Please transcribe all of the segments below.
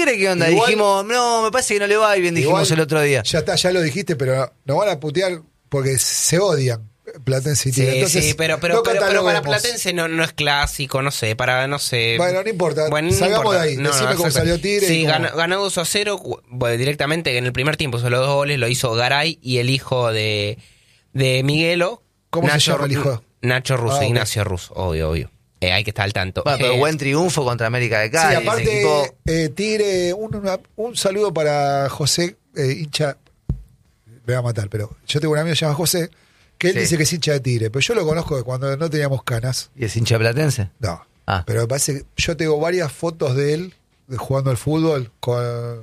Tigre qué onda? Igual, dijimos, no, me parece que no le va bien, dijimos igual, el otro día. Ya está, ya lo dijiste, pero nos van a putear porque se odian Platense y Tigre. Entonces, sí, pero para Platense no es clásico, no sé. Bueno, no importa. Bueno, salgamos de ahí. Decime cómo salió Tigre. Sí, ganó 2-0 directamente en el primer tiempo. Hizo los 2 goles, lo hizo Garay y el hijo de Miguelo. ¿Cómo se llama el hijo? Nacho Russo, Okay. Ignacio Russo, obvio. Hay que estar al tanto. Bueno, pero buen triunfo contra América de Cali. Sí, aparte, Tigre, un saludo para José, hincha. Me va a matar, pero yo tengo un amigo que se llama José, que él dice que es hincha de Tigre, pero yo lo conozco de cuando no teníamos canas. ¿Y es hincha platense? No. Ah. Pero me parece que yo tengo varias fotos de él jugando al fútbol con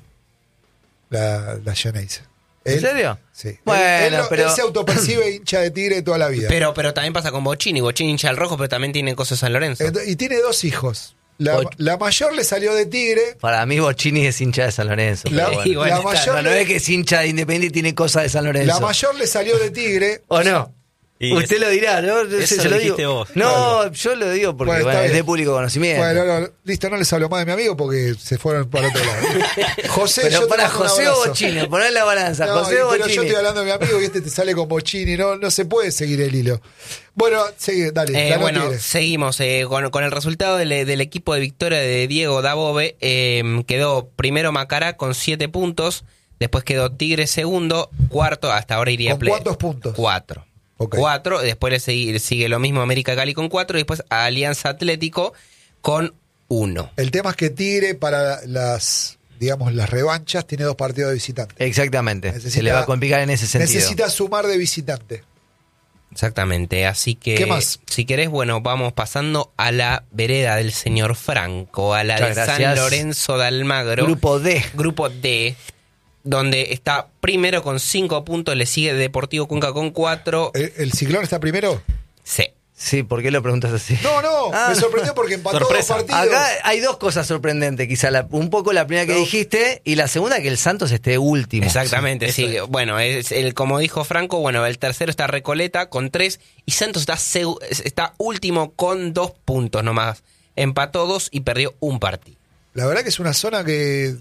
la Geneise. ¿En serio? Sí. Bueno, él se autopercibe hincha de Tigre toda la vida. Pero también pasa con Bocini hincha del rojo, pero también tiene cosas de San Lorenzo. Y tiene 2 hijos. La mayor le salió de Tigre. Para mí Bocini es hincha de San Lorenzo. La mayor no es que es hincha de Independiente y tiene cosas de San Lorenzo. La mayor le salió de Tigre. ¿O no? Y usted lo dirá, ¿no? Eso se lo lo dijiste digo. vos. No, yo lo digo porque es de público conocimiento. Bueno, listo, no les hablo más de mi amigo porque se fueron para otro lado. José, pero yo para José o Bocini, poner la balanza. No, José o pero Bocini. yo estoy hablando de mi amigo y este te sale con Bocini, no se puede seguir el hilo. Bueno, dale. Bueno, seguimos con el resultado del equipo de victoria de Diego Dabove. Quedó primero Macará con 7 puntos, después quedó Tigre segundo, cuarto, hasta ahora iría ¿Con cuántos puntos? 4. Okay. 4, después le sigue lo mismo América Cali con 4 y después Alianza Atlético con 1. El tema es que Tigre para las revanchas tiene 2 partidos de visitante. Exactamente, se le va a complicar en ese sentido. Necesita sumar de visitante. Exactamente, así que ¿qué más? Si querés, bueno, vamos pasando a la vereda del señor Franco, a la Muchas de gracias. San Lorenzo de Almagro. Grupo D, donde está primero con 5 puntos, le sigue Deportivo Cuenca con 4. ¿El Ciclón está primero? Sí. Sí, ¿por qué lo preguntas así? No, me sorprendió porque empató 2 partidos. Acá hay 2 cosas sorprendentes, quizá un poco la primera que dijiste y la segunda que el Santos esté último. Exactamente, sí. Bueno, como dijo Franco, bueno, el tercero está Recoleta con 3 y Santos está último con 2 puntos nomás. Empató 2 y perdió un partido. La verdad que es una zona que...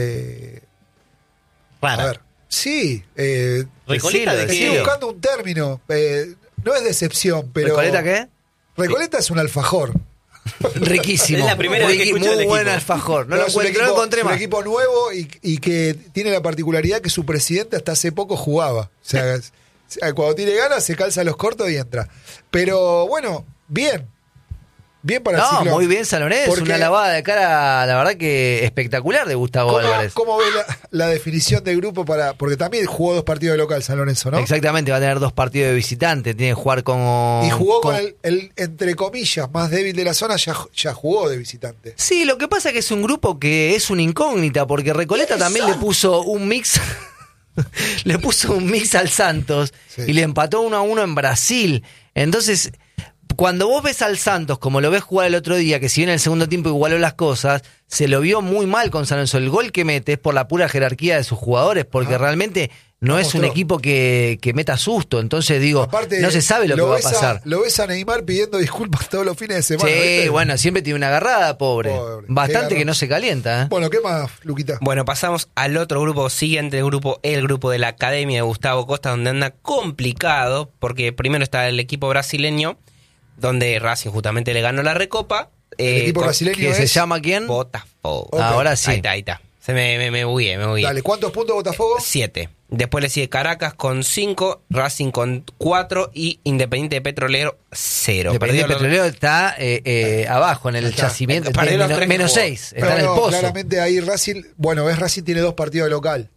rara. A ver, sí. Recoleta de estoy qué? buscando un término. No es decepción, pero... ¿Recoleta qué? Recoleta es un alfajor. Riquísimo. Es la primera vez que escucho muy del buen equipo. alfajor. No Pero lo es un encontré más. un equipo nuevo y que tiene la particularidad que su presidente hasta hace poco jugaba. O sea, cuando tiene ganas se calza los cortos y entra. Pero bueno, bien. Bien para el Ciclón. Muy bien San Lorenzo, Porque- una lavada de cara, la verdad que espectacular de Gustavo Álvarez. ¿Cómo ves la definición del grupo porque también jugó 2 partidos de local San Lorenzo, ¿no? Exactamente, va a tener 2 partidos de visitante, tiene que jugar como... Y jugó con el, entre comillas, más débil de la zona, ya jugó de visitante. Sí, lo que pasa es que es un grupo que es una incógnita, porque Recoleta también le puso un mix... le puso un mix al Santos y le empató 1-1 en Brasil. Entonces... Cuando vos ves al Santos, como lo ves jugar el otro día, que si bien en el segundo tiempo igualó las cosas, se lo vio muy mal con San Lorenzo. El gol que mete es por la pura jerarquía de sus jugadores, porque realmente no es un equipo que meta susto. Entonces digo, Aparte, no se sabe lo que va a pasar. Lo ves a Neymar pidiendo disculpas todos los fines de semana. Sí, ¿viste? bueno, siempre tiene una agarrada, pobre. Bastante que no se calienta. Bueno, ¿qué más, Luquita? Bueno, pasamos al otro grupo siguiente, el grupo de la Academia de Gustavo Costa, donde anda complicado, porque primero está el equipo brasileño, donde Racing justamente le ganó la Recopa. El equipo brasileño ¿Que se llama quién? Botafogo. Okay. Ahora sí. Ahí está. Me bugué. Dale, ¿cuántos puntos Botafogo? 7. Después le sigue Caracas con 5, Racing con 4 y Independiente Petrolero 0. Independiente Petrolero está abajo en el yacimiento. Perdió los 3 menos que 6. Está en el pozo. Claramente ahí Racing, Racing tiene 2 partidos de local.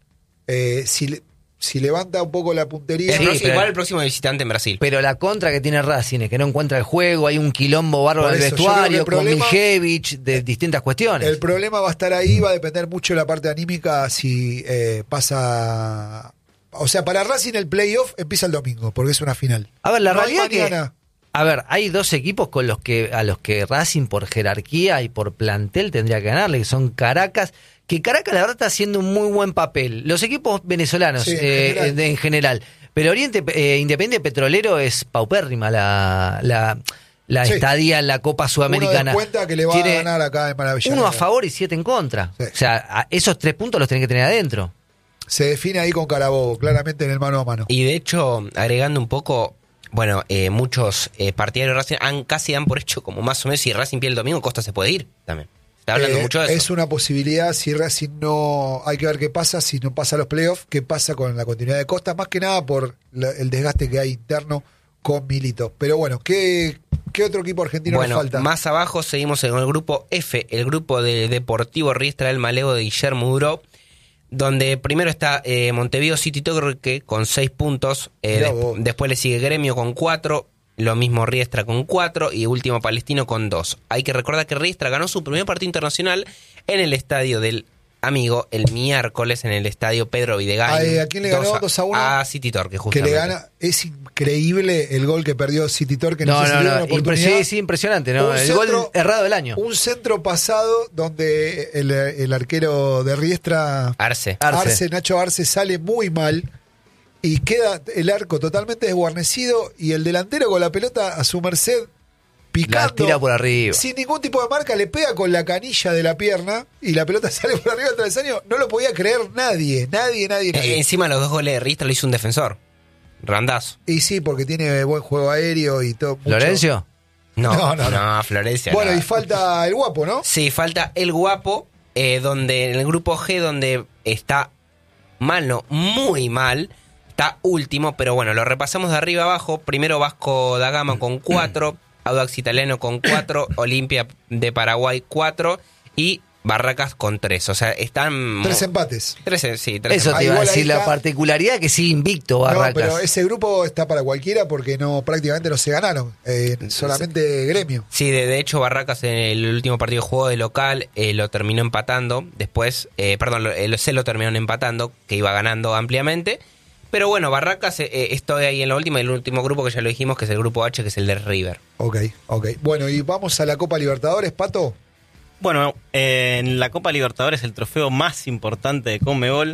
Si levanta un poco la puntería... Sí, pero- igual el próximo visitante en Brasil. Pero la contra que tiene Racing es que no encuentra el juego, hay un quilombo bárbaro Por en el eso, yo creo que vestuario, el problema- con Mijevich, de distintas cuestiones. El problema va a estar ahí, va a depender mucho de la parte anímica si pasa... O sea, para Racing el playoff empieza el domingo, porque es una final. A ver, la No hay realidad que... mañana. A ver, hay 2 equipos a los que Racing por jerarquía y por plantel tendría que ganarle, que son Caracas, que Caracas la verdad está haciendo un muy buen papel. Los equipos venezolanos Sí, en general. Pero Independiente Petrolero es paupérrima la la Sí. estadía en la Copa Sudamericana. Uno descuenta que le va a ganar acá en Maravilla. 1 a favor y 7 en contra. Sí. O sea, esos 3 puntos los tenés que tener adentro. Se define ahí con Carabobo, claramente en el mano a mano. Y de hecho, agregando un poco, bueno, muchos partidarios de Racing casi dan por hecho como más o menos si Racing pierde el domingo, Costa se puede ir también. Se está hablando mucho de eso. Es una posibilidad si Racing no... Hay que ver qué pasa si no pasa a los playoffs, qué pasa con la continuidad de Costa, más que nada por el desgaste que hay interno con Milito. Pero bueno, ¿qué otro equipo argentino nos falta? Más abajo seguimos en el grupo F, el grupo de Deportivo Riestra del Malevo de Guillermo Duró, donde primero está Montevideo City Torque con 6 puntos, después le sigue Gremio con 4, lo mismo Riestra con 4 y último Palestino con 2. Hay que recordar que Riestra ganó su primer partido internacional en el estadio del amigo el miércoles en el estadio Pedro Videgain. ¿A quién le ganó 2-1? A City Torque, justamente. Que le gana, es increíble el gol que perdió City Torque. No, sé si dieron la no. oportunidad. Sí, impresionante, ¿no? Un El centro- gol errado del año. Un centro pasado donde el arquero de Riestra, Arce. Nacho Arce, sale muy mal y queda el arco totalmente desguarnecido y el delantero con la pelota a su merced, picando. La tira por arriba. Sin ningún tipo de marca, le pega con la canilla de la pierna y la pelota sale por arriba del travesaño. No lo podía creer nadie. Encima los 2 goles de Riestra lo hizo un defensor. Randazo. Y sí, porque tiene buen juego aéreo y todo. mucho. ¿Florencio? No, Florencia. Bueno, no. y falta el guapo, ¿no? Sí, falta el guapo, donde en el grupo G, donde está mal, no, muy mal, está último, pero bueno, lo repasamos de arriba abajo. Primero Vasco da Gama con 4, Audax Italiano con 4, Olimpia de Paraguay 4 y Barracas con 3. O sea, están... 3 empates. 3 Eso empates. te iba a igual ahí decir, la está. particularidad que sí invicto No, Barracas. pero ese grupo está para cualquiera porque prácticamente no se ganaron. Solamente Gremio. Sí, de hecho Barracas en el último partido jugó de local, lo terminó empatando, después, se lo terminaron empatando, que iba ganando ampliamente, pero bueno, Barracas estoy ahí en la última, y el último grupo que ya lo dijimos, que es el grupo H, que es el de River. Ok. Bueno, y vamos a la Copa Libertadores, Pato. Bueno, en la Copa Libertadores, el trofeo más importante de Conmebol,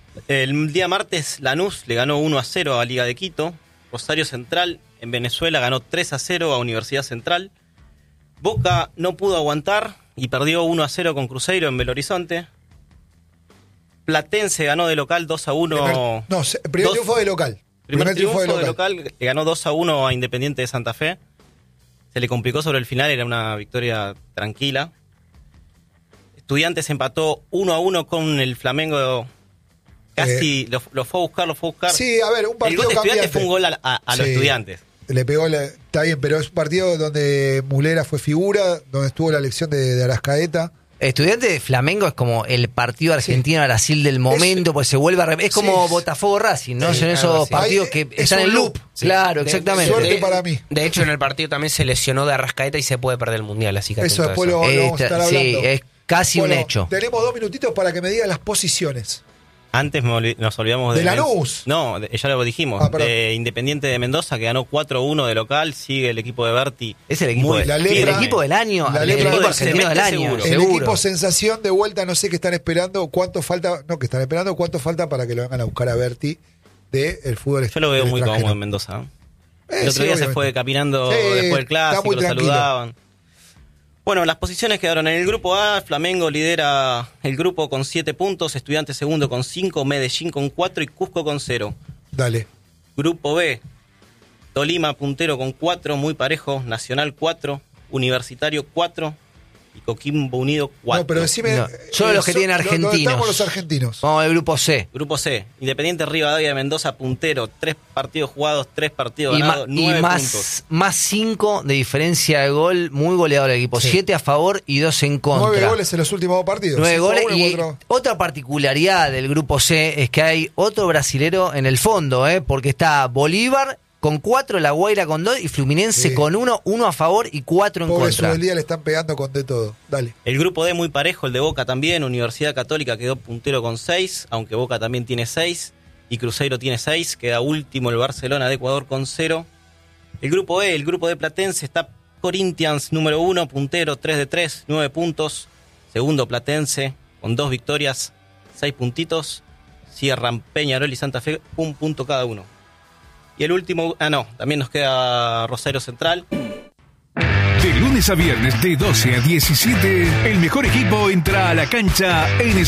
el día martes Lanús le ganó 1-0 a Liga de Quito. Rosario Central en Venezuela ganó 3-0 a Universidad Central. Boca no pudo aguantar y perdió 1-0 con Cruzeiro en Belo Horizonte. Platense ganó de local 2-1. Primer triunfo de local. Primer triunfo de local, le ganó 2-1 a Independiente de Santa Fe. Se le complicó sobre el final, era una victoria tranquila. Estudiantes empató 1-1 con el Flamengo. Casi lo fue a buscar. Sí, a ver, un El partido gol de Estudiantes cambiante. fue un gol a los Sí. Estudiantes. Le pegó, está bien, pero es un partido donde Mulera fue figura, donde estuvo la elección de Arrascaeta. Estudiante de Flamengo es como el partido Argentina-Brasil del momento, pues se vuelve a es como sí. Botafogo Racing, ¿no? Sí, Son esos algo así. partidos Ahí que es están un en loop. loop. Sí. Claro, exactamente. Suerte para mí. De hecho, en el partido también se lesionó de Arrascaeta y se puede perder el Mundial, así que Eso atento a después lo vamos a estar Sí, hablando. es casi Bueno, un hecho. Tenemos 2 minutitos para que me digan las posiciones. Antes nos olvidamos ¿De Lanús? No, ya lo dijimos. Ah, perdón. De Independiente de Mendoza, que ganó 4-1 de local. Sigue el equipo de Berti. Es el equipo, Muy- el lepra- equipo del año, la el lepra equipo del argentino del semestre año, seguro. El seguro. equipo sensación de vuelta, no sé qué están esperando, cuánto falta, no, que están esperando, cuánto falta para que lo vengan a buscar a Berti del fútbol Yo lo veo del muy cómodo extranjero. en Mendoza. El Sí, otro día se obviamente. fue caminando Sí, después del está clásico, muy lo tranquilo. saludaban. Bueno, las posiciones quedaron en el grupo A. Flamengo lidera el grupo con 7 puntos, Estudiantes segundo con 5, Medellín con 4 y Cusco con 0. Dale. Grupo B, Tolima puntero con 4, muy parejo, Nacional 4, Universitario 4 y Coquimbo Unido 4. No, pero decime. No, solo los que tienen ¿dónde argentinos. estamos los argentinos? Vamos al grupo C. Grupo C, Independiente Rivadavia de Mendoza puntero, 3 partidos jugados, 3 partidos Y, ganados, 9 puntos. más 5 de diferencia de gol, muy goleador el equipo. 7 a favor y 2 en contra. 9 goles en los últimos 2 partidos. 9 5 goles. a 1, Y 4. otra particularidad del grupo C es que hay otro brasilero en el fondo, porque está Bolívar con 4, La Guaira con 2 y Fluminense Sí. con 1 a favor y 4 en Pobre contra. Subeldía le están pegando con de todo. Dale. El grupo D muy parejo, el de Boca también, Universidad Católica quedó puntero con 6, aunque Boca también tiene 6 y Cruzeiro tiene 6, queda último el Barcelona de Ecuador con 0. El grupo E, el grupo de Platense, está Corinthians número 1, puntero, 3 de 3, 9 puntos. Segundo Platense, con 2 victorias, 6 puntitos. Cierran Peñarol y Santa Fe, 1 punto cada uno. Y el último, también nos queda Rosario Central. lunes a viernes de 12 a 17, el mejor equipo entra a la cancha en